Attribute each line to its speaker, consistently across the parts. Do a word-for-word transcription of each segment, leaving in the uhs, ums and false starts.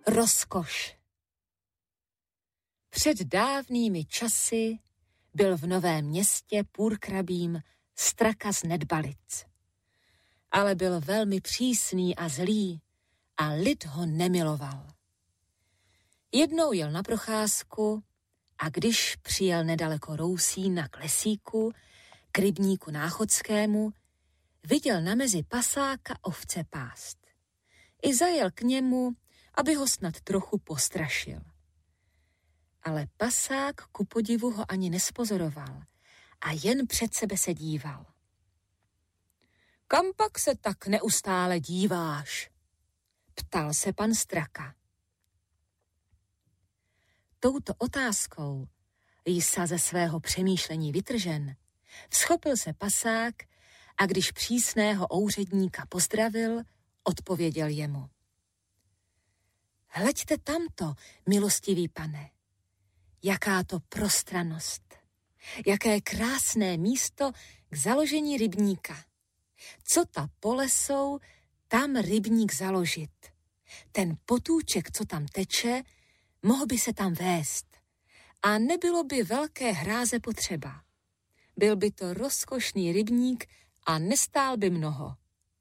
Speaker 1: Rozkoš. Před dávnými časy byl v Novém Městě purkrabím Straka z Nedbalic. Ale byl velmi přísný a zlý a lid ho nemiloval. Jednou jel na procházku a když přijel nedaleko Rousína k lesíku, k rybníku Náchodskému, viděl na mezi pasáka ovce pást. I zajel k němu, aby ho snad trochu postrašil. Ale pasák ku podivu ho ani nespozoroval a jen před sebe se díval. Kam pak se tak neustále díváš? Ptal se pan Straka. Touto otázkou, jsa ze svého přemýšlení vytržen, vzchopil se pasák a když přísného ouředníka pozdravil, odpověděl jemu. Hleďte tamto, milostivý pane, jaká to prostranost, jaké krásné místo k založení rybníka. Co ta pole jsou, tam rybník založit. Ten potůček, co tam teče, mohl by se tam vést a nebylo by velké hráze potřeba. Byl by to rozkošný rybník a nestál by mnoho.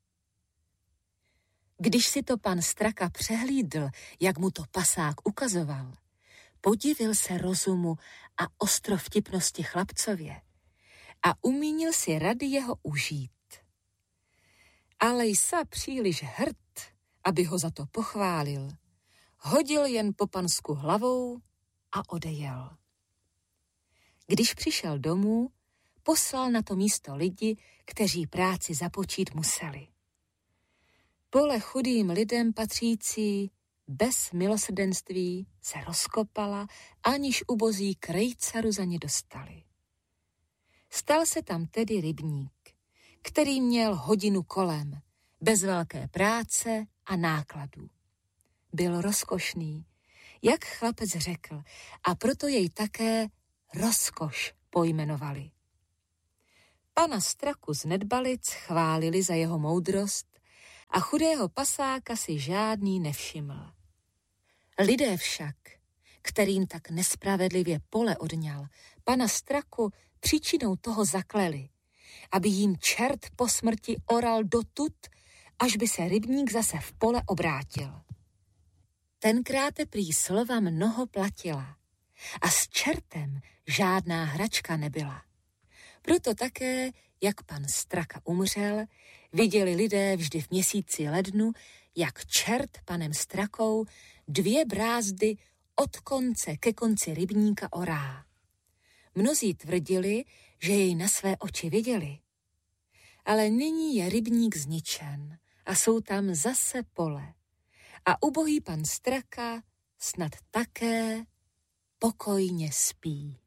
Speaker 1: Když si to pan Straka přehlídl, jak mu to pasák ukazoval, podivil se rozumu a ostrovtipnosti chlapcově a umínil si rady jeho užít. Ale jsa příliš hrd, aby ho za to pochválil, hodil jen po pansku hlavou a odejel. Když přišel domů, poslal na to místo lidi, kteří práci započít museli. Pole chudým lidem patřící bez milosrdenství se rozkopala, aniž ubozí krejcaru za ně dostali. Stal se tam tedy rybník, který měl hodinu kolem, bez velké práce a nákladů. Byl rozkošný, jak chlapec řekl, a proto jej také Rozkoš pojmenovali. Pana Straku z Nedbalic chválili za jeho moudrost a chudého pasáka si žádný nevšiml. Lidé však, kterým tak nespravedlivě pole odňal, pana Straku příčinou toho zakleli, aby jim čert po smrti oral dotud, až by se rybník zase v pole obrátil. Tenkrát prý slova mnoho platila a s čertem žádná hračka nebyla. Proto také, jak pan Straka umřel, viděli lidé vždy v měsíci lednu, jak čert panem Strakou dvě brázdy od konce ke konci rybníka orá. Mnozí tvrdili, že jej na své oči viděli. Ale nyní je rybník zničen a jsou tam zase pole. A ubohý pan Straka snad také pokojně spí.